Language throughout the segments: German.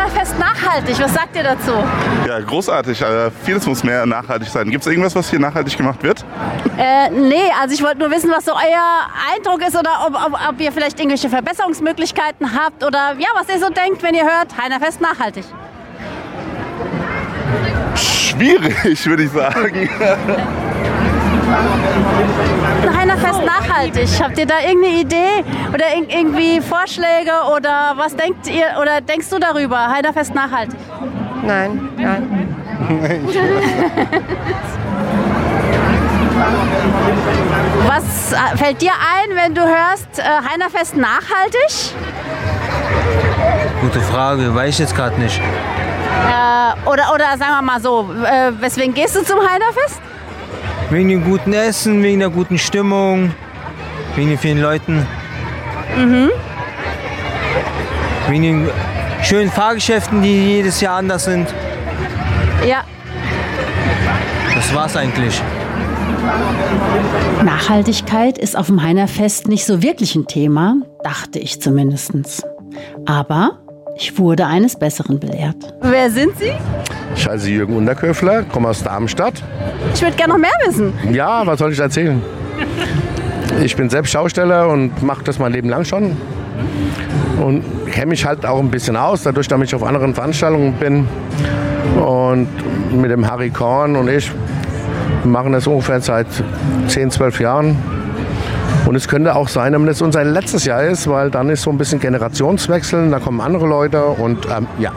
Heinerfest nachhaltig. Was sagt ihr dazu? Ja, großartig. Vieles muss mehr nachhaltig sein. Gibt es irgendwas, was hier nachhaltig gemacht wird? Nee, also ich wollte nur wissen, was so euer Eindruck ist oder ob ihr vielleicht irgendwelche Verbesserungsmöglichkeiten habt oder ja, was ihr so denkt, wenn ihr hört, Heinerfest nachhaltig. Schwierig, würde ich sagen. Heinerfest nachhaltig. Habt ihr da irgendeine Idee oder irgendwie Vorschläge oder was denkt ihr oder denkst du darüber? Heinerfest nachhaltig? Nein. Was fällt dir ein, wenn du hörst Heinerfest nachhaltig? Gute Frage, weiß ich jetzt gerade nicht. Oder sagen wir mal so, weswegen gehst du zum Heinerfest? Wegen dem guten Essen, wegen der guten Stimmung, wegen den vielen Leuten. Wegen den schönen Fahrgeschäften, die jedes Jahr anders sind. Ja. Das war's eigentlich. Nachhaltigkeit ist auf dem Heinerfest nicht so wirklich ein Thema, dachte ich zumindest. Aber ich wurde eines Besseren belehrt. Wer sind Sie? Ich heiße Jürgen Unterköfler, komme aus Darmstadt. Ich würde gerne noch mehr wissen. Ja, was soll ich erzählen? Ich bin selbst Schausteller und mache das mein Leben lang schon. Und kenne mich halt auch ein bisschen aus, dadurch, dass ich auf anderen Veranstaltungen bin. Und mit dem Harry Korn und ich machen das ungefähr seit 10, 12 Jahren. Und es könnte auch sein, wenn das unser letztes Jahr ist, weil dann ist so ein bisschen Generationswechsel, da kommen andere Leute und ja.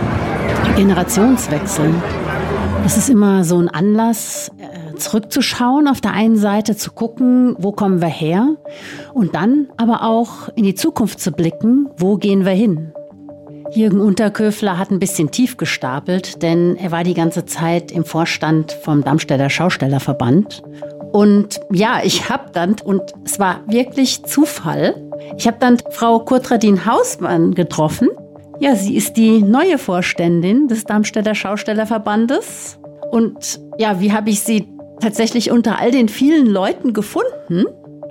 Generationswechsel. Das ist immer so ein Anlass, zurückzuschauen, auf der einen Seite zu gucken, wo kommen wir her und dann aber auch in die Zukunft zu blicken, wo gehen wir hin. Jürgen Unterköfler hat ein bisschen tief gestapelt, denn er war die ganze Zeit im Vorstand vom Darmstädter Schaustellerverband. Und ja, ich habe dann, und es war wirklich Zufall, ich habe dann Frau Kurtradin Hausmann getroffen. Ja, sie ist die neue Vorständin des Darmstädter Schaustellerverbandes. Und ja, wie habe ich sie tatsächlich unter all den vielen Leuten gefunden?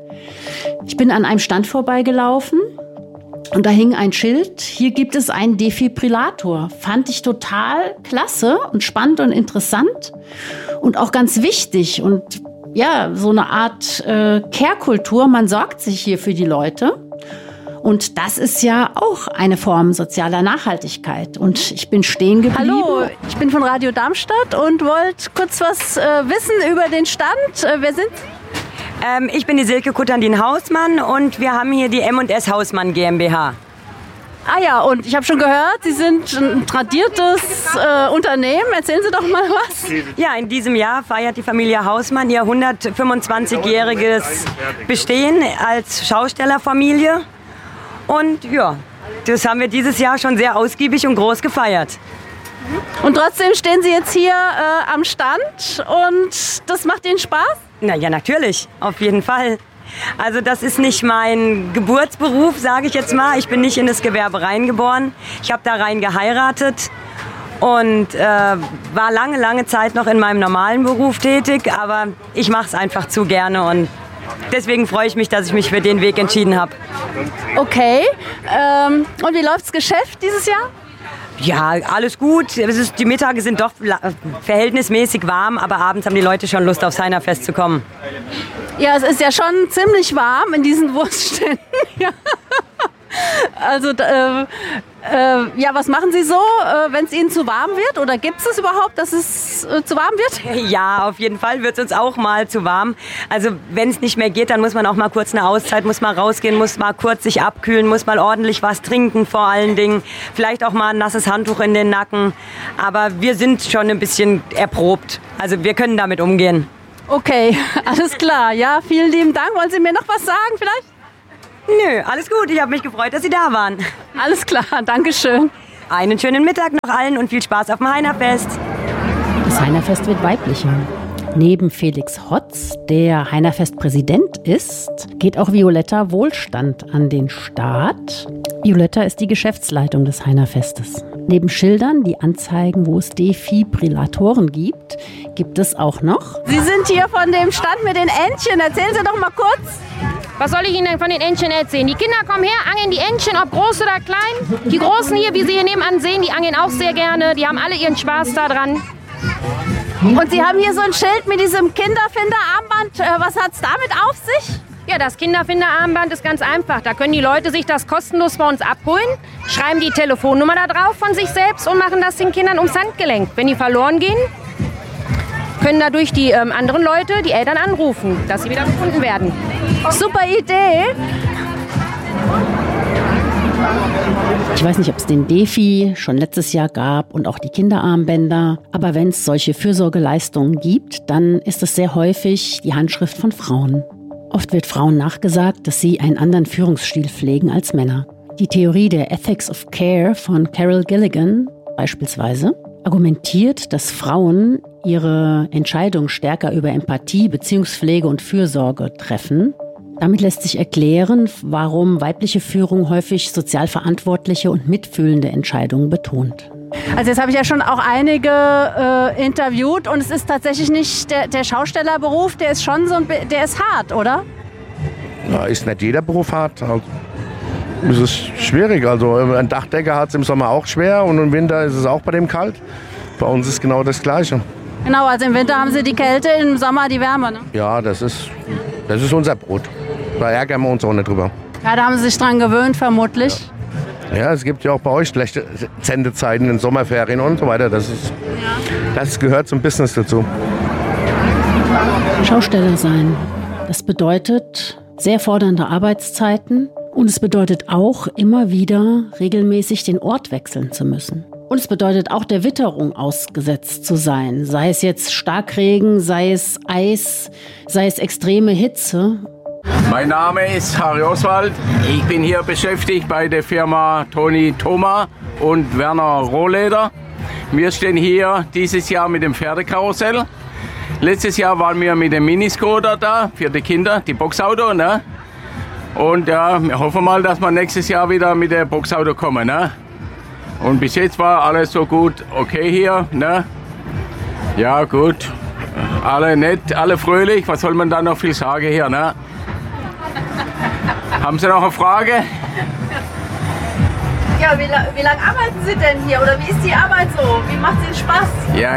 Ich bin an einem Stand vorbeigelaufen und da hing ein Schild, hier gibt es einen Defibrillator. Fand ich total klasse und spannend und interessant und auch ganz wichtig und ja, so eine Art Care-Kultur, man sorgt sich hier für die Leute. Und das ist ja auch eine Form sozialer Nachhaltigkeit. Und ich bin stehen geblieben. Hallo, ich bin von Radio Darmstadt und wollte kurz was wissen über den Stand. Wer sind Sie? Ich bin die Silke Kurtradin Hausmann und wir haben hier die M&S Hausmann GmbH. Ah ja, und ich habe schon gehört, Sie sind ein tradiertes Unternehmen. Erzählen Sie doch mal was. Ja, in diesem Jahr feiert die Familie Hausmann ihr 125-jähriges Bestehen als Schaustellerfamilie. Und ja, das haben wir dieses Jahr schon sehr ausgiebig und groß gefeiert. Und trotzdem stehen Sie jetzt hier am Stand und das macht Ihnen Spaß? Na ja, natürlich, auf jeden Fall. Also das ist nicht mein Geburtsberuf, sage ich jetzt mal. Ich bin nicht in das Gewerbe reingeboren. Ich habe da rein geheiratet und war lange Zeit noch in meinem normalen Beruf tätig. Aber ich mache es einfach zu gerne und deswegen freue ich mich, dass ich mich für den Weg entschieden habe. Okay. Und wie läuft das Geschäft dieses Jahr? Ja, alles gut. Die Mittage sind doch verhältnismäßig warm, aber abends haben die Leute schon Lust, aufs Heinerfest zu kommen. Ja, es ist ja schon ziemlich warm in diesen Wurstständen. Ja. Also, ja, was machen Sie so, wenn es Ihnen zu warm wird? Oder gibt es überhaupt, dass es zu warm wird? Ja, auf jeden Fall wird es uns auch mal zu warm. Also, wenn es nicht mehr geht, dann muss man auch mal kurz eine Auszeit, muss mal rausgehen, muss mal kurz sich abkühlen, muss mal ordentlich was trinken vor allen Dingen. Vielleicht auch mal ein nasses Handtuch in den Nacken. Aber wir sind schon ein bisschen erprobt. Also, wir können damit umgehen. Okay, alles klar. Ja, vielen lieben Dank. Wollen Sie mir noch was sagen vielleicht? Nö, alles gut. Ich habe mich gefreut, dass Sie da waren. Alles klar, danke schön. Einen schönen Mittag noch allen und viel Spaß auf dem Heinerfest. Das Heinerfest wird weiblicher. Neben Felix Hotz, der Heinerfest-Präsident ist, geht auch Violetta Wohlstand an den Start. Violetta ist die Geschäftsleitung des Heinerfestes. Neben Schildern, die anzeigen, wo es Defibrillatoren gibt, gibt es auch noch... Sie sind hier von dem Stand mit den Entchen. Erzählen Sie doch mal kurz. Was soll ich Ihnen denn von den Entchen erzählen? Die Kinder kommen her, angeln die Entchen, ob groß oder klein. Die Großen hier, wie Sie hier nebenan sehen, die angeln auch sehr gerne. Die haben alle ihren Spaß daran. Und Sie haben hier so ein Schild mit diesem Kinderfinderarmband. Was hat es damit auf sich? Ja, das Kinderfinderarmband ist ganz einfach. Da können die Leute sich das kostenlos bei uns abholen, schreiben die Telefonnummer da drauf von sich selbst und machen das den Kindern ums Handgelenk. Wenn die verloren gehen, können dadurch die anderen Leute, die Eltern anrufen, dass sie wieder gefunden werden. Super Idee. Ich weiß nicht, ob es den Defi schon letztes Jahr gab und auch die Kinderarmbänder. Aber wenn es solche Fürsorgeleistungen gibt, dann ist es sehr häufig die Handschrift von Frauen. Oft wird Frauen nachgesagt, dass sie einen anderen Führungsstil pflegen als Männer. Die Theorie der Ethics of Care von Carol Gilligan beispielsweise argumentiert, dass Frauen ihre Entscheidung stärker über Empathie, Beziehungspflege und Fürsorge treffen. Damit lässt sich erklären, warum weibliche Führung häufig sozial verantwortliche und mitfühlende Entscheidungen betont. Also jetzt habe ich ja schon auch einige interviewt und es ist tatsächlich nicht der Schaustellerberuf, der ist schon der ist hart, oder? Ja, ist nicht jeder Beruf hart. Also, es ist schwierig. Also ein Dachdecker hat es im Sommer auch schwer und im Winter ist es auch bei dem kalt. Bei uns ist genau das Gleiche. Genau, also im Winter haben Sie die Kälte, im Sommer die Wärme, ne? Ja, das ist unser Brot. Da ärgern wir uns auch nicht drüber. Ja, da haben Sie sich dran gewöhnt, vermutlich. Ja. Ja, es gibt ja auch bei euch schlechte Sendezeiten in Sommerferien und so weiter. Das gehört zum Business dazu. Schausteller sein, das bedeutet sehr fordernde Arbeitszeiten und es bedeutet auch immer wieder regelmäßig den Ort wechseln zu müssen. Und es bedeutet auch der Witterung ausgesetzt zu sein, sei es jetzt Starkregen, sei es Eis, sei es extreme Hitze. Mein Name ist Harry Oswald. Ich bin hier beschäftigt bei der Firma Toni Thoma und Werner Rohleder. Wir stehen hier dieses Jahr mit dem Pferdekarussell. Letztes Jahr waren wir mit dem Miniskoter da für die Kinder, die Boxauto. Ne? Und ja, wir hoffen mal, dass wir nächstes Jahr wieder mit der Boxauto kommen. Ne? Und bis jetzt war alles so gut okay hier. Ne? Ja gut, alle nett, alle fröhlich. Was soll man da noch viel sagen hier? Ne? Haben Sie noch eine Frage? Ja, wie lange arbeiten Sie denn hier? Oder wie ist die Arbeit so? Wie macht es Ihnen Spaß? Ja,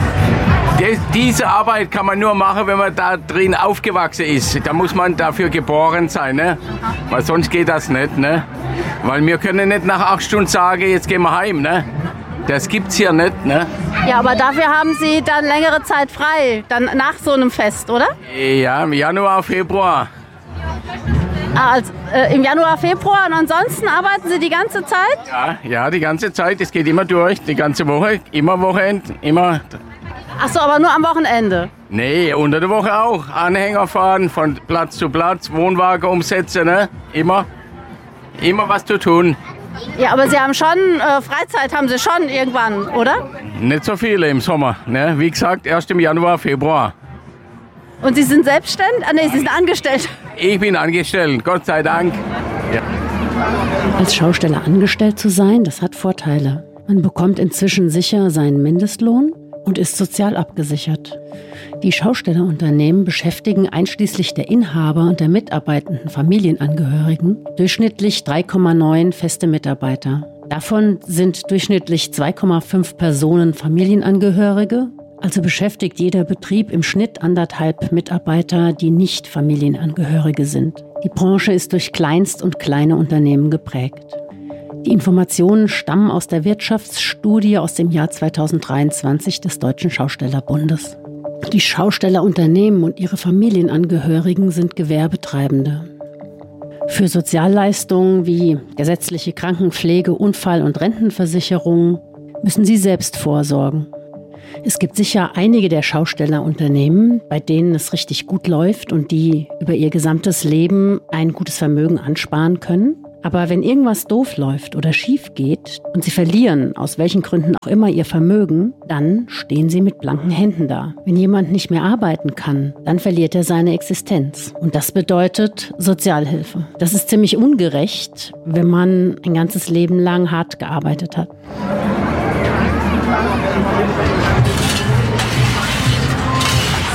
diese Arbeit kann man nur machen, wenn man da drin aufgewachsen ist. Da muss man dafür geboren sein, ne? Weil sonst geht das nicht, ne? Weil wir können nicht nach 8 Stunden sagen, jetzt gehen wir heim, ne? Das gibt's hier nicht, ne? Ja, aber dafür haben Sie dann längere Zeit frei, dann nach so einem Fest, oder? Ja, im Januar, Februar. Also, im Januar, Februar und ansonsten arbeiten Sie die ganze Zeit? Ja, die ganze Zeit. Es geht immer durch, die ganze Woche, immer Wochenende, immer. Ach so, aber nur am Wochenende? Nee, unter der Woche auch. Anhänger fahren, von Platz zu Platz, Wohnwagen umsetzen, ne? Immer was zu tun. Ja, aber Sie haben schon, Freizeit haben Sie schon irgendwann, oder? Nicht so viele im Sommer, ne? Wie gesagt, erst im Januar, Februar. Und Sie sind selbstständig? Ah, nee, Sie sind angestellt. Ich bin angestellt, Gott sei Dank. Ja. Als Schausteller angestellt zu sein, das hat Vorteile. Man bekommt inzwischen sicher seinen Mindestlohn und ist sozial abgesichert. Die Schaustellerunternehmen beschäftigen einschließlich der Inhaber und der mitarbeitenden Familienangehörigen durchschnittlich 3,9 feste Mitarbeiter. Davon sind durchschnittlich 2,5 Personen Familienangehörige. Also beschäftigt jeder Betrieb im Schnitt 1,5 Mitarbeiter, die nicht Familienangehörige sind. Die Branche ist durch Kleinst- und kleine Unternehmen geprägt. Die Informationen stammen aus der Wirtschaftsstudie aus dem Jahr 2023 des Deutschen Schaustellerbundes. Die Schaustellerunternehmen und ihre Familienangehörigen sind Gewerbetreibende. Für Sozialleistungen wie gesetzliche Krankenpflege, Unfall- und Rentenversicherung müssen sie selbst vorsorgen. Es gibt sicher einige der Schaustellerunternehmen, bei denen es richtig gut läuft und die über ihr gesamtes Leben ein gutes Vermögen ansparen können. Aber wenn irgendwas doof läuft oder schief geht und sie verlieren, aus welchen Gründen auch immer, ihr Vermögen, dann stehen sie mit blanken Händen da. Wenn jemand nicht mehr arbeiten kann, dann verliert er seine Existenz. Und das bedeutet Sozialhilfe. Das ist ziemlich ungerecht, wenn man ein ganzes Leben lang hart gearbeitet hat.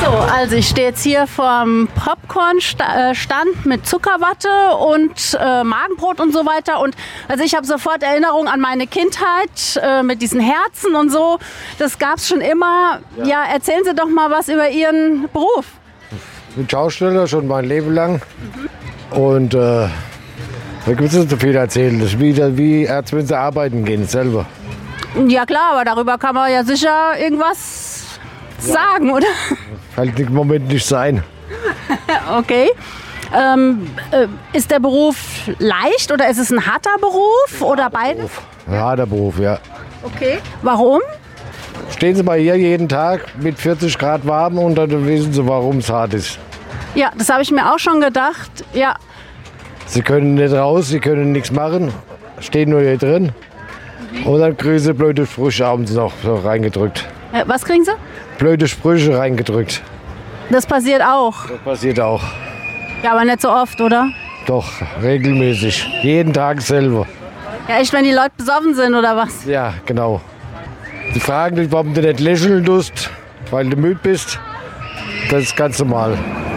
So, also ich stehe jetzt hier vorm Popcorn-Stand mit Zuckerwatte und Magenbrot und so weiter. Und also ich habe sofort Erinnerung an meine Kindheit mit diesen Herzen und so. Das gab es schon immer. Ja, erzählen Sie doch mal was über Ihren Beruf. Ich bin Schausteller schon mein Leben lang. Und da gibt es nicht so viel erzählen. Das ist wie als wenn Sie arbeiten gehen selber. Ja klar, aber darüber kann man ja sicher irgendwas sagen, oder? Halt im Moment nicht sein. Okay. Ist der Beruf leicht oder ist es ein harter Beruf oder beides? Ein harter Beruf, ja. Okay. Warum? Stehen Sie mal hier jeden Tag mit 40 Grad warm und dann wissen Sie, warum es hart ist. Ja, das habe ich mir auch schon gedacht. Ja. Sie können nicht raus, Sie können nichts machen, stehen nur hier drin. Und dann kriegen Sie blöde Sprüche abends noch so reingedrückt. Was kriegen Sie? Blöde Sprüche reingedrückt. Das passiert auch. Das passiert auch. Ja, aber nicht so oft, oder? Doch, regelmäßig. Jeden Tag selber. Ja, echt, wenn die Leute besoffen sind, oder was? Ja, genau. Sie fragen dich, warum du nicht lächeln tust, weil du müde bist. Das ist ganz normal.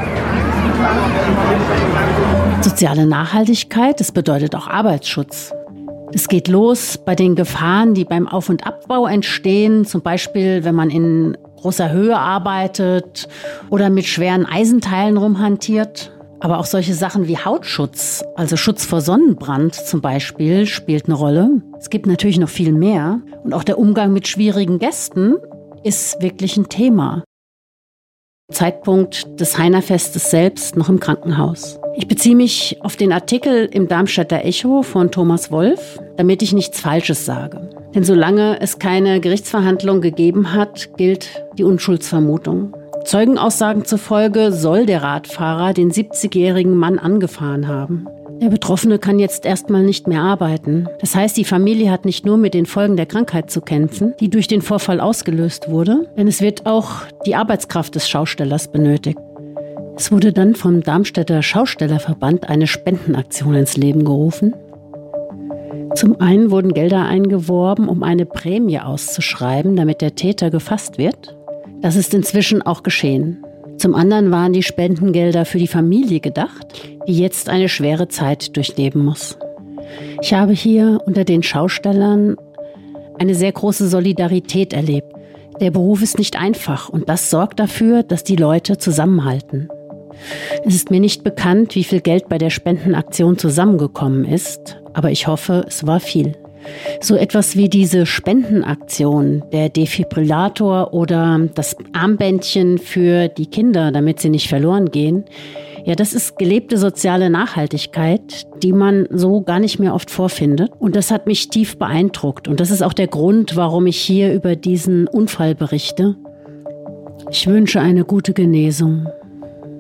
Soziale Nachhaltigkeit, das bedeutet auch Arbeitsschutz. Es geht los bei den Gefahren, die beim Auf- und Abbau entstehen, zum Beispiel wenn man in großer Höhe arbeitet oder mit schweren Eisenteilen rumhantiert. Aber auch solche Sachen wie Hautschutz, also Schutz vor Sonnenbrand zum Beispiel, spielt eine Rolle. Es gibt natürlich noch viel mehr. Und auch der Umgang mit schwierigen Gästen ist wirklich ein Thema. Zeitpunkt des Heinerfestes selbst noch im Krankenhaus. Ich beziehe mich auf den Artikel im Darmstädter Echo von Thomas Wolf, damit ich nichts Falsches sage. Denn solange es keine Gerichtsverhandlung gegeben hat, gilt die Unschuldsvermutung. Zeugenaussagen zufolge soll der Radfahrer den 70-jährigen Mann angefahren haben. Der Betroffene kann jetzt erstmal nicht mehr arbeiten. Das heißt, die Familie hat nicht nur mit den Folgen der Krankheit zu kämpfen, die durch den Vorfall ausgelöst wurde, denn es wird auch die Arbeitskraft des Schaustellers benötigt. Es wurde dann vom Darmstädter Schaustellerverband eine Spendenaktion ins Leben gerufen. Zum einen wurden Gelder eingeworben, um eine Prämie auszuschreiben, damit der Täter gefasst wird. Das ist inzwischen auch geschehen. Zum anderen waren die Spendengelder für die Familie gedacht, die jetzt eine schwere Zeit durchleben muss. Ich habe hier unter den Schaustellern eine sehr große Solidarität erlebt. Der Beruf ist nicht einfach und das sorgt dafür, dass die Leute zusammenhalten. Es ist mir nicht bekannt, wie viel Geld bei der Spendenaktion zusammengekommen ist, aber ich hoffe, es war viel. So etwas wie diese Spendenaktion, der Defibrillator oder das Armbändchen für die Kinder, damit sie nicht verloren gehen, ja, das ist gelebte soziale Nachhaltigkeit, die man so gar nicht mehr oft vorfindet. Und das hat mich tief beeindruckt. Und das ist auch der Grund, warum ich hier über diesen Unfall berichte. Ich wünsche eine gute Genesung.